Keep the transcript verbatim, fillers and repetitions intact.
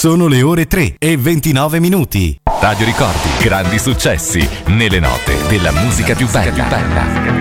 Sono le ore tre e ventinove minuti. Radio Ricordi, grandi successi nelle note della musica più bella.